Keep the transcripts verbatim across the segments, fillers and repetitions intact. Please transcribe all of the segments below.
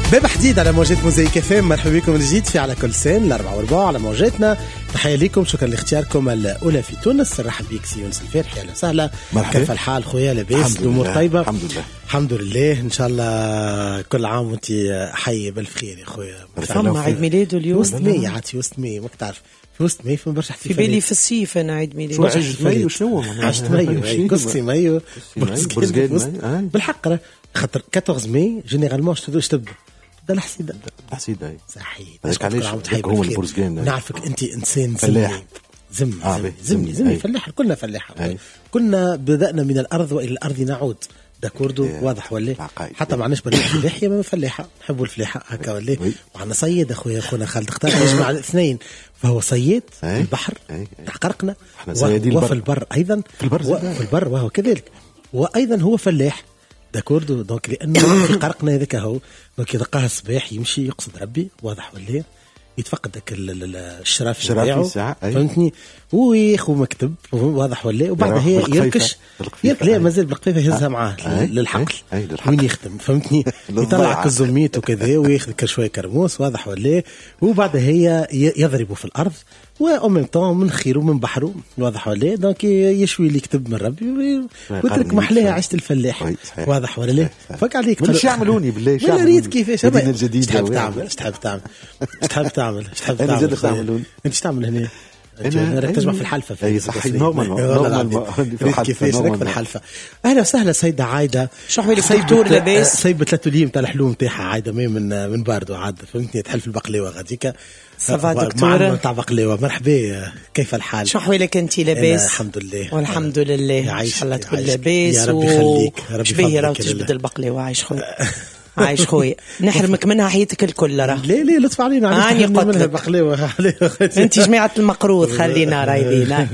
باب حديد على موجات موزايك اف ام. مرحبا بكم من جديد في على كل سين الأربعة وأربعة على موجاتنا. تحية لكم، شكرا لاختياركم الأولى في تونس. نرحب بك سي يونس الفارحي، أهلا وسهلا. كيف الحال خويا؟ لاباس؟ الأمور طيبة؟ الحمد لله الحمد لله. إن شاء الله كل عام وأنت حي بالخير يا خويا. فما عيد ميلاده اليوم وسط ماي، عاد في وسط ماي ما تعرف في وسط ماي فما برشا في بالي في الصيف أنا عيد ميلادي. عشت مايو شنو؟ عشت مايو كسي مايو برزقان بالحق. خاطر أربعطاش ماي جينيرالمون شتدوش تبدا تبدا الحسيدة الحسيدة صحيح. هذاك علاش هو البرزقان. نعرفك أنت إنسان فلاح زمي زمي زمي, زمي فلاح. كلنا فلاح، كنا بدأنا من الأرض وإلى الأرض نعود. داكوردو إيه. واضح ولا حتى ما عندناش برنامج فلاحية ما فلاحة نحبوا الفلاحة هكا ولا. وعنا صيد أخويا أخونا خالد اختار يجمع الاثنين، فهو صيد في البحر تاع قرقنا وفي البر أيضا في البر في البر وهو كذلك، وأيضا هو فلاح داكوردو. دونك لأنه في قرقنا هذاك هو دونك يلقاه الصباح يمشي يقصد ربي واضح ولا يتفقد داك الشراف تاعو فهمتني، وياخذ مكتب واضح ولا، وبعدها هي يركش يركش مازال بالقفيفه يهزها معاه للحقل وين يخدم فهمتني، يطلع كزوميت وكذا وياخذ شويه كرموس واضح ولا، وبعدها هي يضربوا في الارض وأم طون من خيره من بحره واضح ولا. دونك يشوي لي كتب من ربي وترك محلاها عشت الفلاح واضح ولا. فك عليك مش يعملوني بالله ولا ريت كيفاش الجديد تحب تعمل ايش تحب تعمل ايش تحب تعمل ايش تحب تعمل ايش تعمل انت تعمل هنا انا راك تجمع في الحلفه اي صحيح نورمال نورمال كيفاش راك في الحلفه. اهلا وسهلا سيده عايده. شحوي لك دكتور لاباس صيبه ثلاث ايام تاع الحلوم تاعها عايده مي من من باردو عاد فهمتني تحل في البقلاوه غاديكا صافا دكتور تاع بقلاوه. مرحبا كيف الحال؟ شحوي لك انت لاباس؟ الحمد لله والحمد لله ان شاء الله تكون لاباس. يا ربي يخليك شبيه راه تجبد البقلاوه. عايش خويا عايش خويا نحرمك منها حياتك الكل. راه ليه ليه لطف علينا عاني منها بقلاوه انت جماعه المقروض خلينا رايدين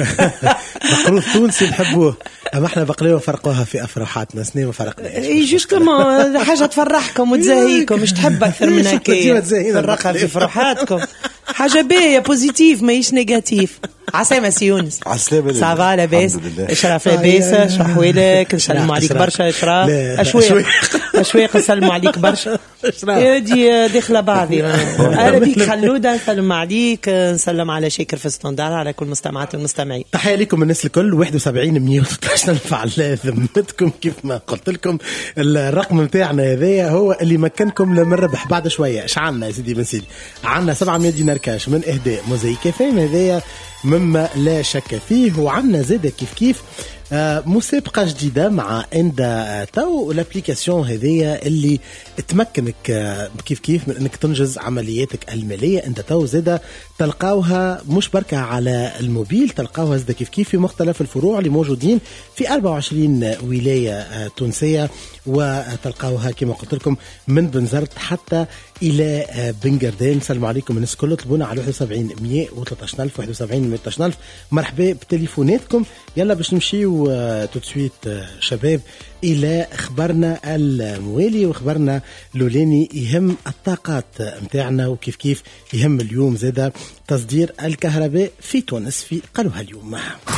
مقروض تونسي نحبوه، اما احنا بقلاوه فرقوها في افراحاتنا سنين ما فرقناش. اي جوستومون حاجه تفرحكم وتزهيكم مش تحب اكثر من هكا تفرقها في افراحاتكم حاجه باهيه بوزيتيف ماهيش نيجاتيف. عسلامة سي يونس. عسلامة صافا لاباس؟ اشراف لاباس؟ شحويلك نسلموا عليك برشا. اشراف اشواق اشواق نسلموا عليك برشا. هادي داخله بعضي. اهلا بك خلوده نسلم عليك نسلم على شاكر في ستاندار على كل مستمعات المستمعين. تحيه لكم الناس الكل. واحد وسبعين مية وستة عشر نفع الله ذمتكم كيف ما قلت لكم. الرقم نتاعنا هذايا هو اللي مكنكم من الربح بعد شويه. اش عندنا يا سيدي بن سيدي؟ عندنا سبعمية دينار كاش من اهداء موزايك فيم هذايا مما لا شك فيه، وعنا زادة كيف كيف آه مسابقة جديدة مع اندا تو الابليكاسيون هذية اللي تمكنك آه كيف كيف من انك تنجز عملياتك المالية. اندا تو زادة تلقاوها مش بركة على الموبيل، تلقاوها زادة كيف كيف في مختلف الفروع اللي موجودين في أربعة وعشرين ولاية آه تونسية، وتلقاوها كما قلت لكم من بنزرت حتى الى بنجردين. سلام عليكم الناس كله. طلبونا على واحد وسبعين مية وثلاثة عشر ألف واحد وسبعين مية وثلاثة عشر ألف. مرحبا بتليفوناتكم. يلا باش نمشيو توتسويت شباب الى خبرنا الموالي وخبرنا لولاني يهم الطاقات متاعنا، وكيف كيف يهم اليوم زاده تصدير الكهرباء في تونس في قالوها اليوم.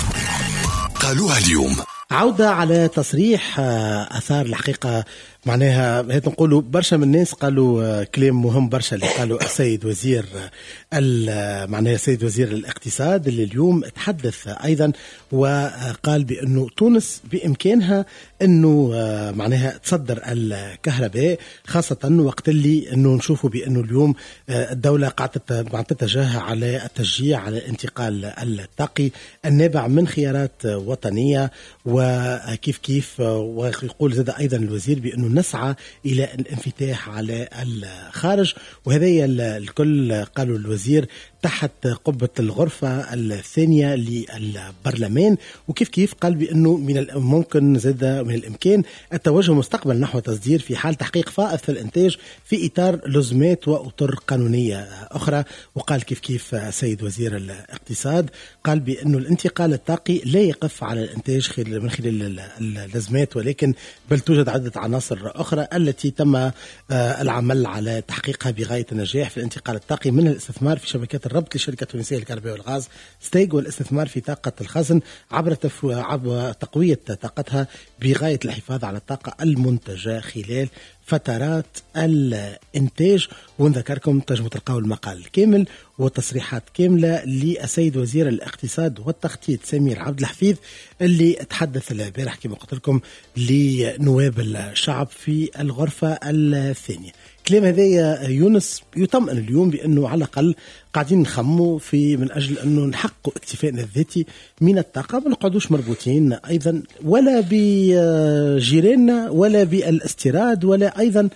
قالوها اليوم عودة على تصريح أثار الحقيقة معناها هات نقولوا برشا من الناس قالوا كلام مهم برشا اللي قالوا السيد وزير معناها السيد وزير الاقتصاد اللي اليوم تحدث أيضا وقال بأنه تونس بإمكانها أنه معناها تصدر الكهرباء، خاصة وقت اللي أنه نشوفوا بأنه اليوم الدولة قاعدة تتجه على التشجيع على الانتقال الطاقي النابع من خيارات وطنية. وكيف كيف ويقول زاد أيضا الوزير بأنه نسعى إلى الانفتاح على الخارج، وهذا الكل قالوا الوزير تحت قبة الغرفة الثانية للبرلمان. وكيف كيف قال بأنه من الممكن زاد من الإمكان التوجه مستقبلا نحو تصدير في حال تحقيق فائض في الإنتاج في إطار لزمات وأطر قانونية أخرى. وقال كيف كيف سيد وزير الاقتصاد قال بأنه الانتقال الطاقي لا يقف على الإنتاج من خلال اللزمات، ولكن بل توجد عدة عناصر أخرى التي تم العمل على تحقيقها بغاية النجاح في الانتقال الطاقي، منها الاستثمار في شبكات الربط لشركة التونسية للكهرباء والغاز ستيج، والاستثمار في طاقة الخزن عبر, عبر تقوية طاقتها بغاية الحفاظ على الطاقة المنتجة خلال فترات الانتاج. ونذكركم تنجموا تلقاو المقال الكامل وتصريحات كامله للسيد وزير الاقتصاد والتخطيط سمير عبد الحفيظ اللي تحدث البارح كما قلت لكم لنواب الشعب في الغرفه الثانيه. كلام هذا يونس يطمئن اليوم بانه على الاقل قاعدين نخموا في من اجل انه نحققوا اكتفائنا الذاتي من الطاقه، ما نقعدوش مربوطين ايضا ولا بجيراننا ولا بالاستيراد ولا ايضا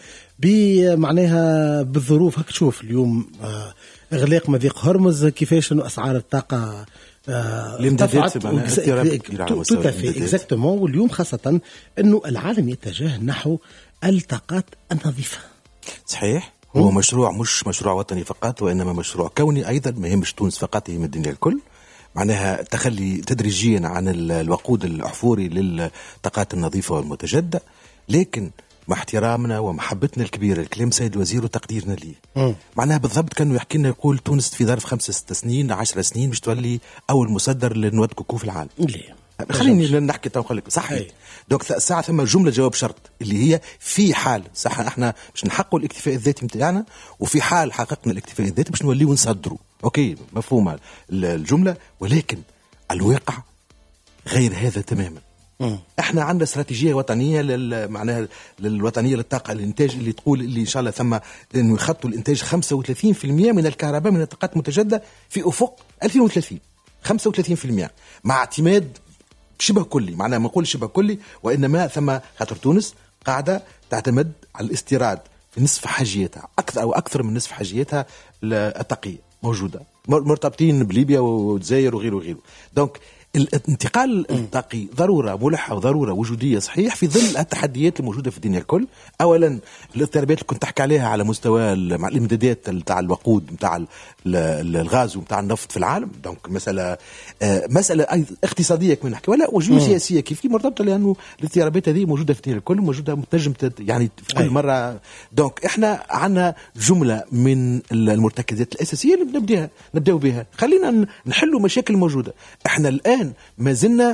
بمعناها بالظروف. هك تشوف اليوم اغلاق مضيق هرمز كيفاش انه اسعار الطاقه الامدادات اكزاكتومون. واليوم خاصه انه العالم يتجه نحو الطاقات النظيفه. صحيح، هو مشروع مش مشروع وطني فقط وإنما مشروع كوني أيضا، ما يهمش تونس فقط، يهم الدنيا الكل. معناها تخلي تدريجيا عن الوقود الأحفوري للطاقات النظيفة والمتجددة، لكن مع احترامنا ومحبتنا الكبيرة لكلام سيد الوزير وتقديرنا ليه. معناها بالضبط كانوا يحكي لنا يقول تونس في ظرف خمسة ست سنين عشر سنين باش تولي أول مصدر للنواد كوكو في العالم. ليه؟ خليني نحكي تو لك صحيح. دونك ساعة ثم جملة جواب شرط اللي هي في حال صح احنا باش نحققوا الاكتفاء الذاتي نتاعنا، وفي حال حققنا الاكتفاء الذاتي باش نوليو نصدروا. اوكي مفهومة الجملة، ولكن الواقع غير هذا تماما. مم. احنا عندنا استراتيجيه وطنيه لل معناها للوطنيه للطاقه الانتاج اللي تقول اللي ان شاء الله ثم انه يخطوا الانتاج خمسة وثلاثين بالمئة من الكهرباء من الطاقات المتجدده في افق ألفين وثلاثين، خمسة وثلاثين بالمئة مع اعتماد شبه كلي. معناها ما نقول شبه كلي وانما ثم خاطر تونس قاعده تعتمد على الاستيراد في نصف حاجيتها، اكثر او اكثر من نصف حاجيتها الطاقيه موجوده، مرتبطين بليبيا والجزائر وغيره وغيره. دونك الانتقال الطاقي ضرورة ملحة وضرورة وجودية صحيح في ظل التحديات الموجودة في الدنيا الكل. أولا الاضطرابات اللي كنت تحكي عليها على مستوى الامدادات نتاع الوقود نتاع الغاز ونتاع النفط في العالم. دونك مسألة مسألة اقتصادية كما نحكي ولا وجودية سياسية كيف مرتبطة، لأنه الاضطرابات هذه موجودة في الدنيا الكل، موجودة متنجم يعني في كل مرة. دونك احنا عنا جملة من المرتكزات الأساسية اللي نبدأها نبدأ بها. خلينا نحلوا مشاكل موجودة. احنا الآن ما زلنا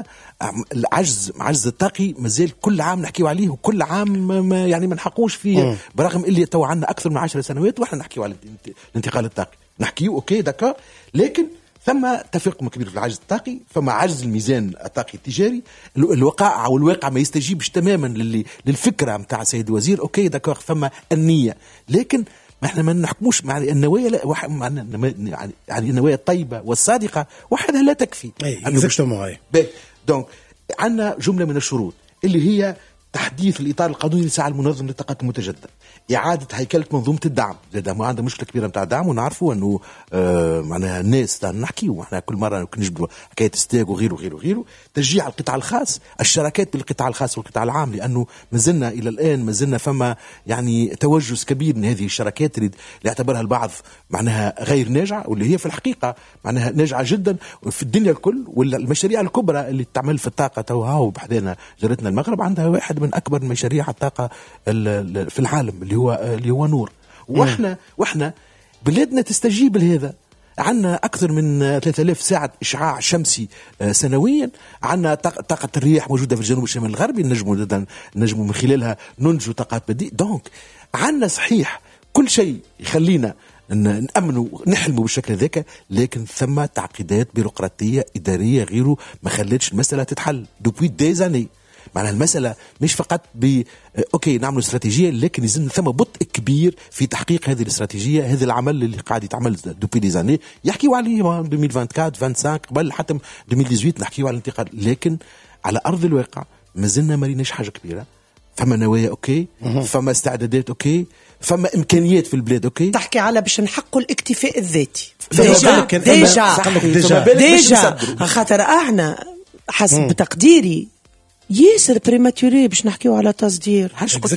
العجز عجز الطاقي مازال كل عام نحكيو عليه، وكل عام ما يعني ما نحقوش فيه، برغم اللي تو عندنا اكثر من عشر سنوات واحنا نحكيو على الانتقال الطاقي. نحكيو اوكي دكا، لكن ثم تفرق كبير في العجز الطاقي، فما عجز الميزان الطاقي التجاري. الواقع والواقع ما يستجيبش تماما للي للفكره نتاع سيد الوزير. اوكي دكا، ثم النيه، لكن ما احنا ما نحكموش مع النوايا لا واحد يعني يعني النوايا الطيبه والصادقه وحدها لا تكفي. اكزاكتومون. دونك عندنا جمله من الشروط اللي هي تحديث الاطار القانوني لساعة المنظم للطاقات المتجدده، اعاده هيكله منظومه الدعم. زاد ما عندنا مشكله كبيره نتاع الدعم، ونعرفوا انه آه معناها الناس نحكيو احنا كل مره نجبدوا حكايه ستاك وغيره وغيره وغيره. تشجيع القطاع الخاص، الشراكات بين القطاع الخاص والقطاع العام، لانه ما زلنا الى الان ما زلنا فما يعني توجس كبير من هذه الشراكات اللي يعتبرها البعض معناها غير ناجعه، واللي هي في الحقيقه معناها ناجعه جدا في الدنيا الكل. والمشاريع الكبرى اللي تعمل في الطاقه توها وبحذنا جارتنا المغرب عندها واحد من اكبر مشاريع الطاقه في العالم اللي هو اللي هو نور. واحنا واحنا بلادنا تستجيب لهذا. عندنا اكثر من ثلاثة آلاف ساعه اشعاع شمسي سنويا. عندنا طاقه الرياح موجوده في الجنوب الشمالي الغربي، نجموا نجموا من خلالها ننتجوا طاقات بديله. دونك عندنا صحيح كل شيء يخلينا نأمنوا نحلموا بالشكل ذاك، لكن ثم تعقيدات بيروقراطيه اداريه غيره ما خلتش المساله تتحل دوبوي دي زاني. معناها المسألة مش فقط ب أوكي نعمل استراتيجية، لكن يزن ثم بطء كبير في تحقيق هذه الاستراتيجية. هذا العمل اللي قاعد يتعمل دوبي دي زاني يحكيوا عليه ألفين وأربعة وعشرين خمسة وعشرين قبل حتى ألفين وثمانية عشر نحكيوا على الانتقال، لكن على أرض الواقع ما زلنا ما ريناش حاجة كبيرة. فما نوايا أوكي، فما استعدادات أوكي، فما إمكانيات في البلاد أوكي. تحكي على باش نحققوا الاكتفاء الذاتي ديجا ديجا ديجا, ديجا. خاطر احنا حسب تقديري ياسر بريماتوري باش نحكيو على تصدير.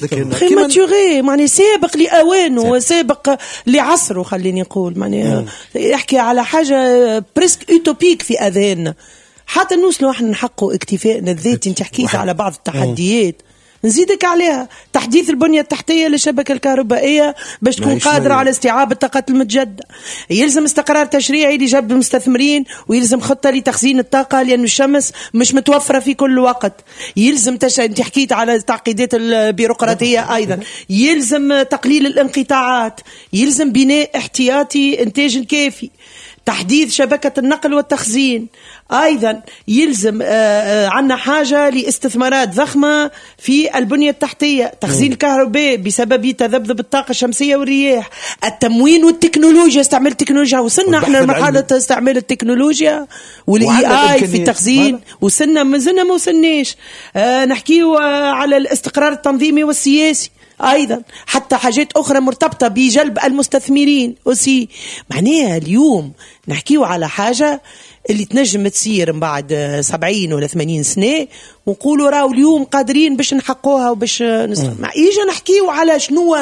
بريماتوري معني سابق لأوانه، سابق لعصره، خليني نقول معني يحكي على حاجة بريسك أوتوبيك في أذهاننا. حتى نوصلوا احنا نحققوا اكتفائنا الذاتي. انت حكيت على بعض التحديات نزيدك عليها تحديث البنية التحتية للشبكة الكهربائية باش تكون قادرة على استيعاب الطاقات المتجددة. يلزم استقرار تشريعي لجذب المستثمرين، ويلزم خطة لتخزين الطاقة لأن الشمس مش متوفرة في كل وقت. يلزم تش... انت حكيت على التعقيدات البيروقراطية أيضا. يلزم تقليل الانقطاعات، يلزم بناء احتياطي إنتاج كافي، تحديث شبكة النقل والتخزين. أيضا يلزم عنا حاجة لاستثمارات ضخمة في البنية التحتية، تخزين الكهرباء بسبب تذبذب الطاقة الشمسية والرياح، التموين والتكنولوجيا، استعمال التكنولوجيا. وصلنا احنا لمرحلة استعمال التكنولوجيا والاي اي في التخزين، وصلنا مازلنا ما وصلناش. اه نحكيو على الاستقرار التنظيمي والسياسي أيضا، حتى حاجات أخرى مرتبطة بجلب المستثمرين وسي. معناها اليوم نحكيو على حاجة اللي تنجم تصير من بعد سبعين ولا ثمانين سنة ونقولوا راو اليوم قادرين باش نحقوها وباش نصرف. ما إيجا نحكيو على شنو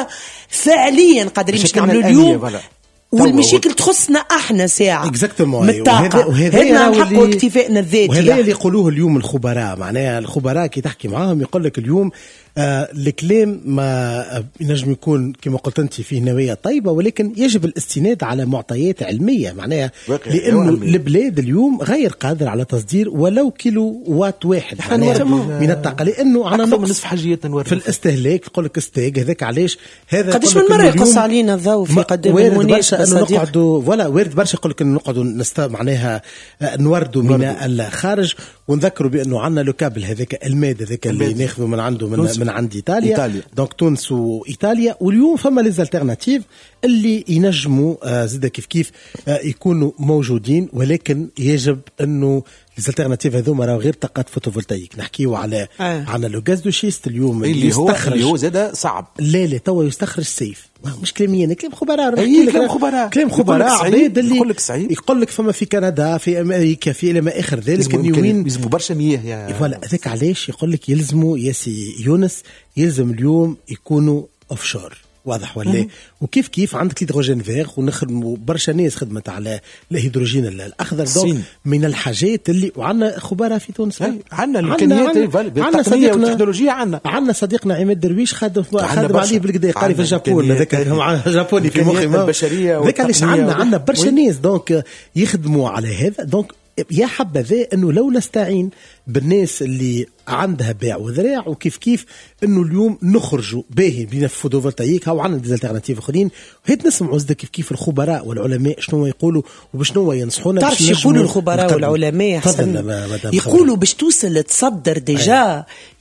فعليا قادرين باش نعملوا اليوم، والمشاكل تخصنا احنا ساعه اكزاكتومون. وهذا وهذا نحققوا اكتفائنا الذاتي، وهذا اللي يقولوه اليوم الخبراء. معناها الخبراء كي تحكي معاهم يقول لك اليوم آه الكلام ما ينجم يكون كما قلت انت فيه نوايا طيبه، ولكن يجب الاستناد على معطيات علميه. معناها لانه البلاد اليوم غير قادر على تصدير ولو كيلو وات واحد من الطاقه، لانه عندنا نقص نصف حاجيتنا في الاستهلاك. يقول لك استهلاك هذاك علاش هذا قداش من مره يقص علينا الضوء في قدام المناقشه انه نقعدوا ولا وارد برشا يقول لك انه نقعدوا نست معناها نوردوا من الخارج، ونذكروا بانه عندنا لو كابل هذاك الماده هذاك اللي ناخذه من عنده من, من عند ايطاليا, إيطاليا. دونك تونس وايطاليا. واليوم فما ليزالتيرناتيف اللي ينجموا آه زيدا كيف كيف آه يكونوا موجودين، ولكن يجب انه ليزالتيرناتيف هذوما راهو غير طاقات فوتوفولتايك. نحكيو على آه. على لو غاز دو شيست اليوم اللي هو اللي هو زاد صعب. لا لا توا يستخرج سيف، مش كلاميا كلام خبراء. اي كلام خبراء كلام خبراء عبيد اللي يقول لك صعيب، يقول لك فما في كندا في امريكا في الى ما اخر ذلك النيوين يلزموا برشا مياه يا فوالا. هذاك علاش يقول لك يلزموا ياسي يونس يلزم اليوم يكونوا اوفشور. واضح ولا؟ وكيف كيف عندك الهيدروجين فيغ، ونخدموا برشا ناس خدمت على الهيدروجين الاخضر. دونك من الحاجات اللي وعندنا خبراء في تونس، عندنا الامكانيات التقنيه والتكنولوجيا. عندنا عندنا صديقنا عماد درويش خادم خادم عليه بالكدا قاري في الجابون، هذاك جابوني في مخي البشريه. هذاك علاش عندنا عندنا برشا ناس دونك يخدموا على هذا. دونك يا حبذا انه لو نستعين بالناس اللي عندها باع وذراع، وكيف كيف انه اليوم نخرجوا باهي بين الفوتوفولتايك او عندنا ديزالتيرناتيف اخرين. هيت نسمعوا زاد كيف كيف الخبراء والعلماء شنو يقولوا وبشنو ينصحونا. تعرف يقولوا الخبراء والعلماء حسن يقولوا باش توصل تصدر ديجا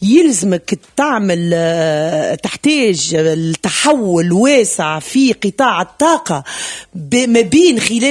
يلزمك تعمل تحتاج التحول واسع في قطاع الطاقه ما بين خلال